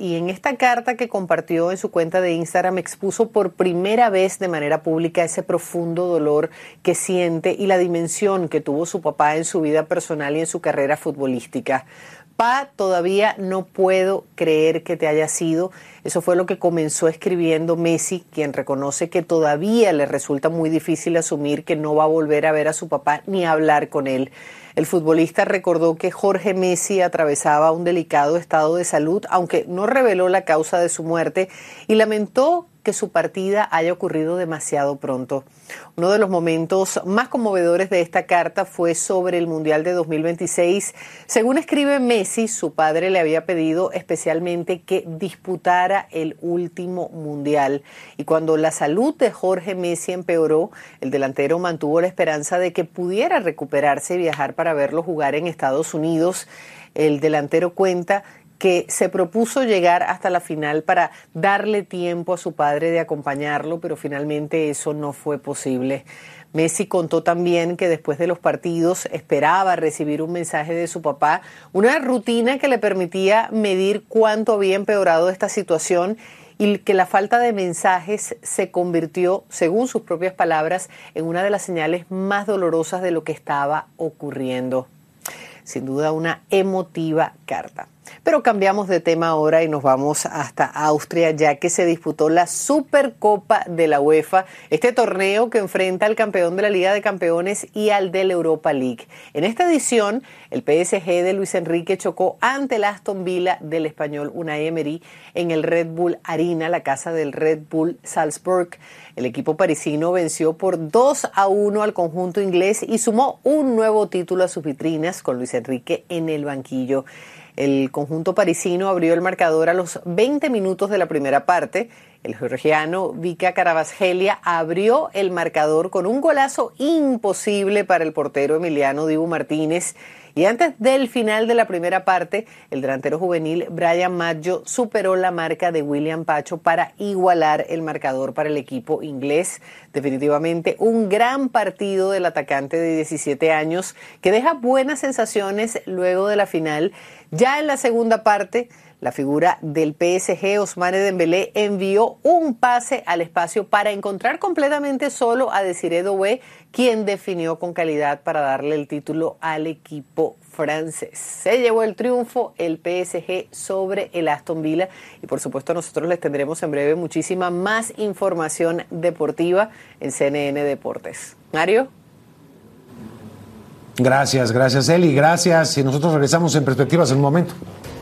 y en esta carta que compartió en su cuenta de Instagram expuso por primera vez de manera pública ese profundo dolor que siente y la dimensión que tuvo su papá en su vida personal y en su carrera futbolística. Pa, todavía no puedo creer que te haya sido. Eso fue lo que comenzó escribiendo Messi, quien reconoce que todavía le resulta muy difícil asumir que no va a volver a ver a su papá ni a hablar con él. El futbolista recordó que Jorge Messi atravesaba un delicado estado de salud, aunque no reveló la causa de su muerte, y lamentó que su partida haya ocurrido demasiado pronto. Uno de los momentos más conmovedores de esta carta fue sobre el Mundial de 2026. Según escribe Messi, su padre le había pedido especialmente que disputara el último Mundial. Y cuando la salud de Jorge Messi empeoró, el delantero mantuvo la esperanza de que pudiera recuperarse y viajar para verlo jugar en Estados Unidos. El delantero cuenta que se propuso llegar hasta la final para darle tiempo a su padre de acompañarlo, pero finalmente eso no fue posible. Messi contó también que después de los partidos esperaba recibir un mensaje de su papá, una rutina que le permitía medir cuánto había empeorado esta situación y que la falta de mensajes se convirtió, según sus propias palabras, en una de las señales más dolorosas de lo que estaba ocurriendo. Sin duda una emotiva carta. Pero cambiamos de tema ahora y nos vamos hasta Austria, ya que se disputó la Supercopa de la UEFA, este torneo que enfrenta al campeón de la Liga de Campeones y al de la Europa League. En esta edición, el PSG de Luis Enrique chocó ante el Aston Villa del español Unai Emery en el Red Bull Arena, la casa del Red Bull Salzburg. El equipo parisino venció por 2-1 al conjunto inglés y sumó un nuevo título a sus vitrinas con Luis Enrique en el banquillo. El conjunto parisino abrió el marcador a los 20 minutos de la primera parte. El georgiano Vika Kvaratskhelia abrió el marcador con un golazo imposible para el portero Emiliano Dibu Martínez. Y antes del final de la primera parte, el delantero juvenil Brian Maggio superó la marca de William Pacho para igualar el marcador para el equipo inglés. Definitivamente un gran partido del atacante de 17 años que deja buenas sensaciones luego de la final. Ya en la segunda parte, la figura del PSG, Ousmane Dembélé, envió un pase al espacio para encontrar completamente solo a Désiré Doué, quien definió con calidad para darle el título al equipo francés. Se llevó el triunfo el PSG sobre el Aston Villa y por supuesto nosotros les tendremos en breve muchísima más información deportiva en CNN Deportes. Mario. Gracias Eli, gracias y nosotros regresamos en Perspectivas en un momento.